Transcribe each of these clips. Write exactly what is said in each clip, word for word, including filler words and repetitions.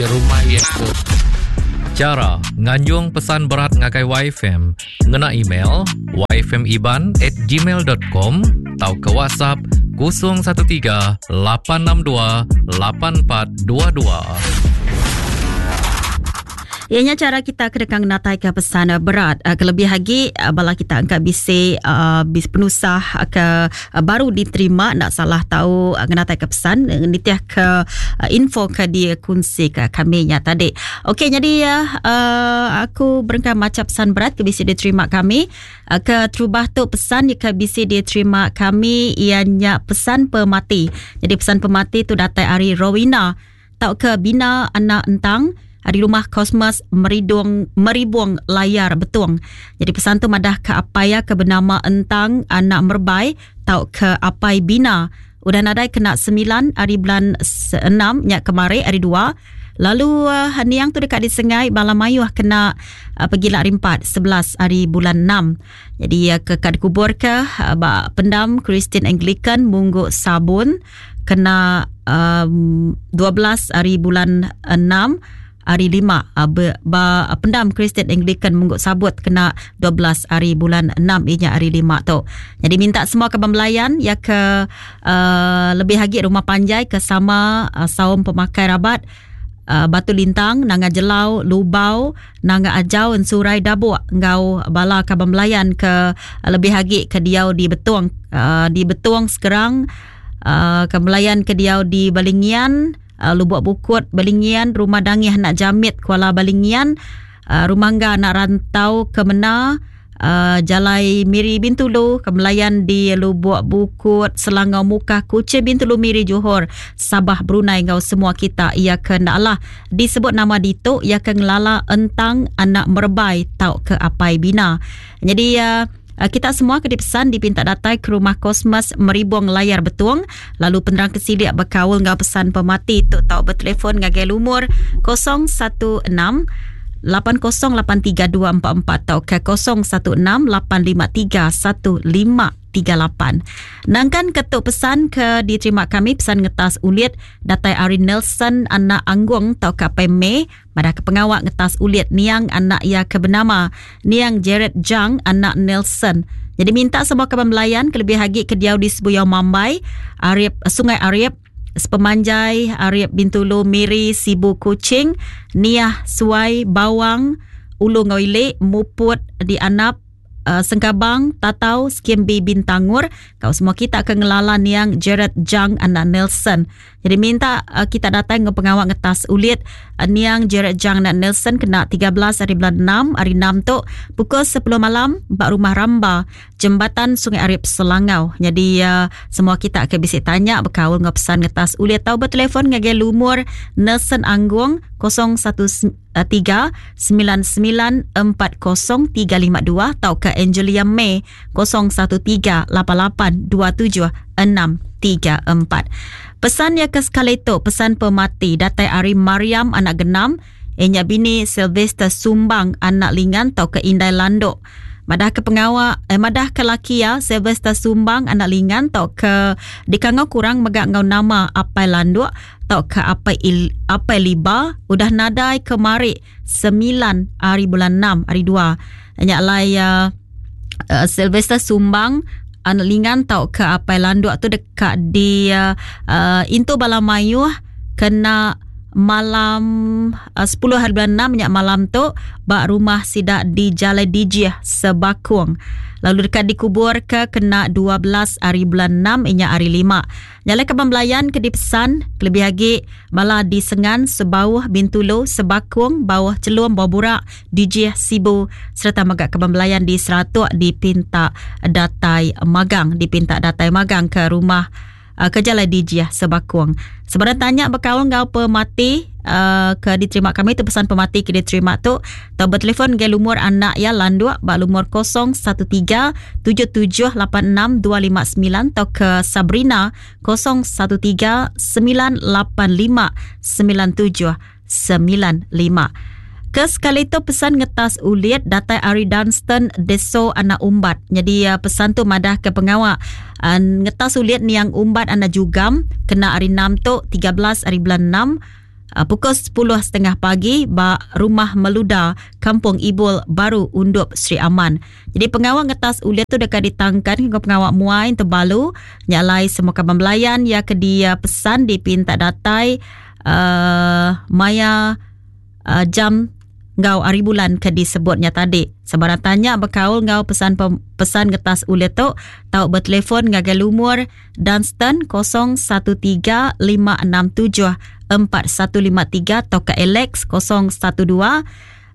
rumah yang tu. Cara nganjung pesan berat ngagai Y F M ngena email y f m iban at gmail dot com atau ke WhatsApp kosong satu tiga lapan enam dua lapan empat dua dua. Ianya cara kita kedekang natai ke pesan berat. Uh, kelebih lagi uh, bala kita angkat bisi uh, bis penusah ke uh, baru diterima nak salah tahu uh, natai ke pesan nitiah ke uh, info ke dia kunci ke kami nya tadi. Okey, jadi uh, aku berengkau macam pesan berat ke bisi diterima kami uh, ke terubah tu pesan ke bisi diterima kami ianya pesan pemati. Jadi pesan pemati tu datai Ari Rowina tau ke bina anak entang di rumah Kosmas Meridung Meribuang Layar Betuang. Jadi pesan tu madah ke apaya ke bernama entang anak merbai tau ke apai bina. Udah nadai kena sembilan hari bulan enam nyak kemari hari dua. Lalu uh, niang tu dekat di Sengai Balamayuh kena uh, pergi lak rimpat sebelas hari bulan enam. Jadi uh, ke kad kubur ke uh, pendam Christian Anglican Mungguk Sabun kena um, dua belas hari bulan enam. Hari lima uh, be, ba, uh, pendam Christian Anglican Mungguk Sabut kena dua belas hari bulan enam inya hari lima tu. Jadi minta semua ke pembelayan ya ke uh, lebih lagi rumah panjai ke sama uh, saum pemakai rabat uh, Batu Lintang Nanga Jelau Lubau Nanga Ajau Surai Dabuk ngau bala ke pembelayan ke uh, lebih lagi ke diau di Betuang uh, di Betuang sekarang uh, ke pembelayan ke diau di Balingian Uh, Lubuk Bukut Balingian, Rumah Dangih Nak Jamit Kuala Balingian, uh, Rumangga Nak Rantau Kemena, uh, Jalai Miri Bintulu, Kemelayan di Lubuk Bukut, Selangau Muka Kuching Bintulu Miri Johor, Sabah Brunei ngau semua kita ia kena lah disebut nama dito ia kena lala entang anak merbai tau ke apai bina. Jadi uh, kita semua kena pesan dipinta datai ke rumah Kosmas Meribuang Layar Betuang. Lalu penerang kesiliak berkawal ngau pesan pemati tu tau bertelefon ngagai lumur kosong satu enam lapan kosong lapan tiga dua empat empat atau ke kosong satu enam lapan lima tiga satu lima tiga lapan. Nangkan ketuk pesan ke diterima kami pesan ngetas ulit datai Ari Nelson anak Anggung tau ke P M E madah ke pengawak ngetas ulit niang anak ia ke bernama niang Jared Jang anak Nelson. Jadi minta semua ke pembelayan kelebih lagi ke diau di Sebuyau Mambai Arif Sungai Arif Sepemanjai Arif Bintulu Miri Sibu Kuching Niah Suai Bawang Ulu Ngoile Muput di Anap Uh, Sengkabang, Tatau, Skimbi, Bintangur. Kau semua kita akan ngelalan yang Jared Jang anak Nelson. Jadi minta uh, kita datang ke pengawak ngetas ulit uh, niang Jared Jang anak Nelson kena tiga belas hari bulan enam. Hari enam tu pukul sepuluh malam bak rumah Ramba Jembatan Sungai Arif Selangau. Jadi uh, semua kita akan bisa tanya berkawal ngepesan ngetas ulit tau bertelefon ngagai lumur Nelson Anggung kosong satu tiga sembilan sembilan empat kosong tiga lima dua atau ke Angelia May kosong satu tiga lapan lapan dua tujuh enam tiga empat. Pesan ya ke sekali tu pesan pemati datai Ari Mariam anak genam enya bini Sylvester Sumbang anak lingan tau ke Indai Landok. Madah ke pengawak eh, madah ke laki ya Sylvester Sumbang anak lingan tau ke dikangau kurang megak ngau nama apai landuk tau ke apai il, apai liba udah nadai kemari sembilan hari bulan enam hari dua nyak lai uh, uh, Sylvester Sumbang anak lingan tau ke apai landuk tu dekat di uh, uh, Into Balamayuh kena malam uh, sepuluh hari bulan enam nyak malam tu bak rumah sidak di Jalai Dijih Sebakung. Lalu dekat dikubur ke kena dua belas hari bulan enam inya hari lima. Nyalai ke pembelayan ke dipesan lebih lagi bala di Sengan Sebawah Bintulu Sebakung bawah Celum bawah Burak Dijih Sibu serta magak ke pembelayan di Seratuk dipinta datai magang dipinta datai magang ke rumah Uh, ke Jalai Dijih Sebakung. Sebenarnya tanya berkawan ngau pemati uh, ke diterima kami tu pesan pemati ke diterima tu atau bertelefon ke lumur anak ya landuk bak lumur kosong satu tiga tujuh tujuh lapan enam dua lima sembilan atau ke Sabrina kosong satu tiga sembilan lapan lima sembilan tujuh sembilan lima. Ke sekali tu pesan ngetas ulit datai Ari Dunstan Deso anak umbat. Jadi uh, pesan tu madah ke pengawak uh, ngetas ulit ni yang umbat anak jugam kena hari enam tu tiga belas hari bulan enam uh, pukul sepuluh tiga puluh pagi ba Rumah Meluda, Kampung Ibul Baru, Undup, Sri Aman. Jadi pengawal ngetas uliat tu dekat ditangkan ke pengawal muai Tebalu nyalai semua kaban belayan ya ke dia pesan dipinta datai uh, maya uh, jam ngau hari bulan ke disebutnya tadi. Sebarang tanya berkaul ngau pesan pesan ngetas uliat tu tau bertelefon ngagai lumur Dunstan kosong satu tiga lima enam tujuh empat satu lima tiga atau ke Alex kosong satu dua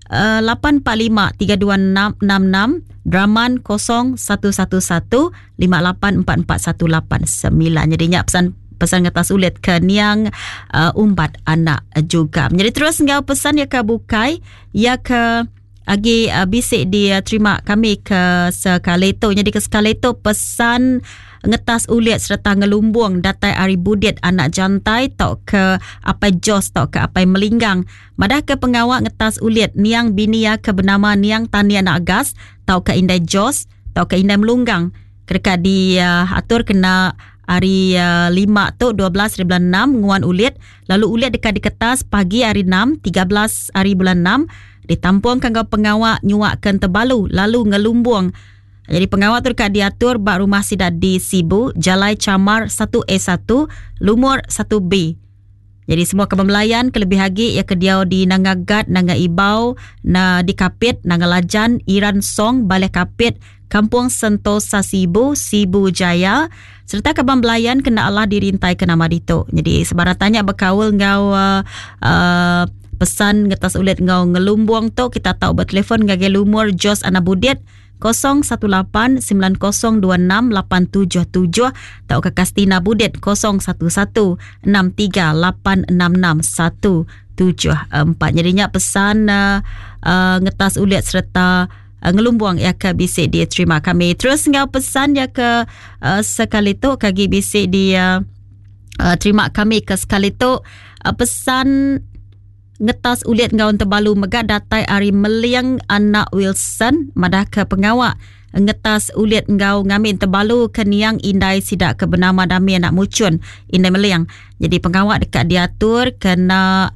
lapan empat lima tiga dua enam enam, Draman kosong satu satu satu lima lapan empat empat satu lapan sembilan. Jadinya pesan pesan ngetas ulit ke niang uh, umbat anak juga. Jadi terus ngau pesan ya ke bukai ya ke agi uh, bisik dia terima kami ke Sekaleto. Jadi ke Sekaleto pesan ngetas ulit serta ngelumbung datai ari budit anak jantai tok ke apai jos tok ke apai melinggang. Madah ke pengawak ngetas ulit niang bini ya ke bernama niang Tania anak gas tok ke indai jos tok ke indai melunggang. Kereka di uh, atur kena hari uh, lima tu dua belas hari bulan enam nguan ulit. Lalu ulit dekat di kertas pagi hari enam tiga belas hari bulan enam ditampung kanggo pengawak nyuakkan Tebalu lalu ngelumbung. Jadi pengawak tu dekat diatur bak rumah sidat di Sibu, Jalai Camar satu A satu, Lumur satu B. Jadi semua kebembelayan kelebih lagi ya kediau di Nangagat, Nanga Ibau, na di Kapit, Nanga Lajan, Iran Song, Balai Kapit, Kampung Sentosa Sibu, Sibu Jaya, serta kebembelayan kena Allah dirintai ke nama dito. Jadi sebarang tanya berkaul ngau uh, uh, pesan ngetas ulit ngau ngelumbung tu kita tahu bertelefon ngage lumur Jos Anabudit kosong satu lapan sembilan kosong dua enam lapan tujuh tujuh atau ke Kastina Budit kosong satu satu enam tiga lapan enam enam satu tujuh empat. Jadinya pesan uh, uh, ngetas ulit serta uh, ngelumbung ya ke bisik dia terima kami. Terus ngau pesan ya ke uh, Sekaleto kagi bisik dia uh, terima kami ke Sekaleto uh, pesan ngetas ulit ngawan Tebalu megak datai ari meliang anak Wilson madah ke pengawak ngetas ulit ngau ngamin Tebalu ke niang indai sidak ke bernama Dami anak Mucun indai meliang. Jadi pengawak dekat diatur kena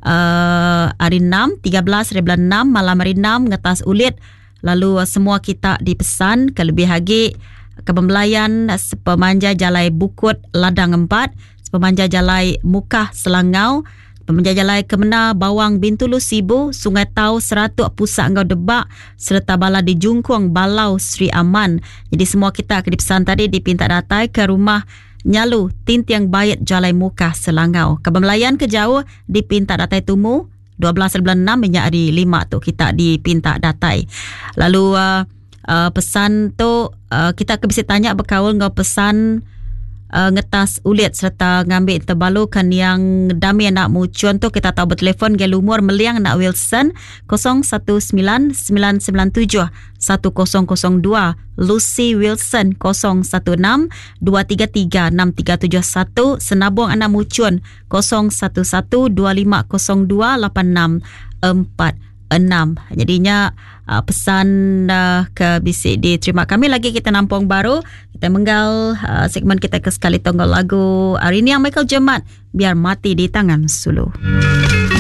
uh, hari enam tiga belas hari bulan enam malam hari enam ngetas ulit. Lalu uh, semua kita dipesan kelebih lagi kebembelayan sepemanja Jalai Bukut Ladang empat, sepemanja Jalai Mukah Selangau, Pemenjajalai Kemena Bawang Bintulu Sibu, Sungai Tau Seratuk Pusat Ngau Debak serta Bala di Jungkuang Balau Sri Aman. Jadi semua kita ke dipesan tadi dipinta datai ke rumah Nyalu Tintiang Bayat Jalai Mukah Selangau. Kebembelayan ke jauh dipinta datai tumu dua belas bulan enam minyak hari lima tu kita dipinta datai. Lalu uh, uh, pesan tu uh, kita ke bisa tanya berkaul ngau pesan Uh, ngetas ulit serta ngambil Tebalu kan yang Dami anak Mucun tu kita tahu bertelefon ke lumur Meliang anak Wilson kosong satu sembilan sembilan sembilan tujuh satu kosong kosong dua, Lucy Wilson kosong satu enam dua tiga tiga enam tiga tujuh satu, Senabung anak Mucun kosong satu satu dua lima kosong dua lapan enam empat enam. Jadinya uh, pesan uh, ke B C D terima kami lagi kita nampung baru kita menggal uh, segmen kita ke sekali tonggol lagu hari ini yang Michael Jemat Biar Mati di Tangan Sulu.